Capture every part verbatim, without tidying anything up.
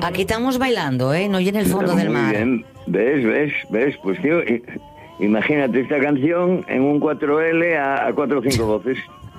Aquí estamos bailando, ¿eh? No y en el fondo Muy del mar. bien. ¿Ves, ves, ves? Pues tío, imagínate esta canción en un cuatro ele a, a cuatro o cinco voces.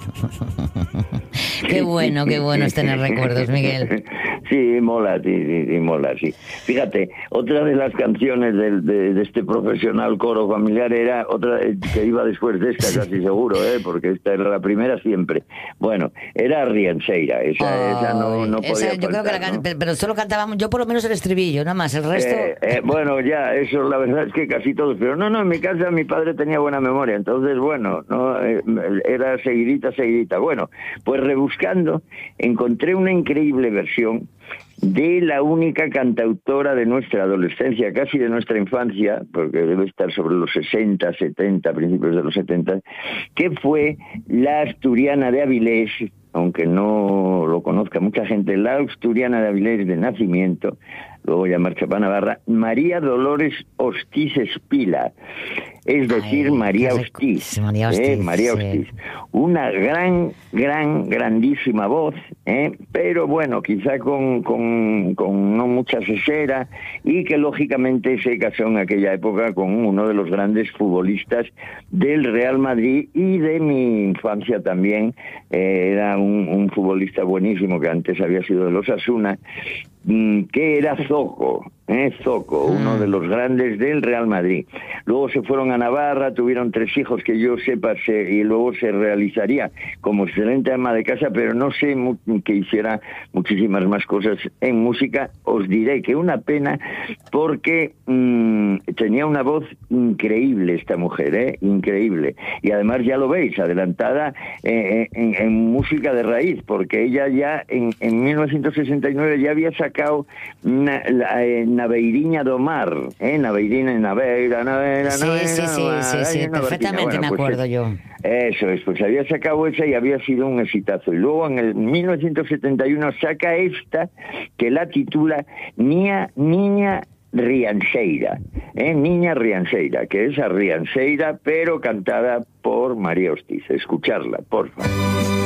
Qué bueno, qué bueno es tener recuerdos, Miguel. Sí, mola, sí, sí, sí, mola, sí. Fíjate, otra de las canciones del, de, de este profesional coro familiar era otra que iba después de esta, casi seguro, ¿eh? Porque esta era la primera siempre. Bueno, era Rianseira, esa, oh, esa no, no podía esa, yo faltar, creo que la, ¿no? Pero solo cantábamos, yo por lo menos el estribillo, nada más, el resto... Eh, eh, bueno, ya, eso la verdad es que casi todos, pero no, no, en mi casa mi padre tenía buena memoria, entonces, bueno, no eh, era seguidita, seguidita. Bueno, pues rebuscando, encontré una increíble versión de la única cantautora de nuestra adolescencia, casi de nuestra infancia, porque debe estar sobre los sesenta, setenta, principios de los setenta, que fue la asturiana de Avilés, aunque no lo conozca mucha gente, la asturiana de Avilés de nacimiento, luego ya marcha para Navarra, María Dolores Hostiz Espila, es decir, Ay, María Hostiz, María Hostiz, eh, María Hostiz. Sí. Una gran, gran, grandísima voz, eh, pero bueno, quizá con, con, con no mucha sesera, y que lógicamente se casó en aquella época con uno de los grandes futbolistas del Real Madrid y de mi infancia también, eh, era un, un futbolista buenísimo que antes había sido de los Osasuna, que era Zoco, ¿eh? Zoco, uno de los grandes del Real Madrid. Luego se fueron a Navarra, tuvieron tres hijos que yo sepa, se, y luego se realizaría como excelente ama de casa, pero no sé mu- que hiciera muchísimas más cosas en música. Os diré que una pena, porque mmm, tenía una voz increíble esta mujer, ¿eh? Increíble. Y además ya lo veis, adelantada eh, en, en música de raíz, porque ella ya en, en mil novecientos sesenta y nueve ya había sacado na, la, eh, Naveiriña do Mar, ¿eh? Naveiriña, Naveira, Naveira, sí, Naveira, sí, sí, Naveira, sí, sí, sí, perfectamente bueno, me pues, acuerdo eh, yo. Eso es, pues había sacado esa y había sido un exitazo. Y luego en el mil novecientos setenta y uno saca esta, que la titula Nia, Niña Rianseira, ¿eh? Niña Rianseira, que es a Rianseira, pero cantada por María Hostiz. Escucharla, por favor.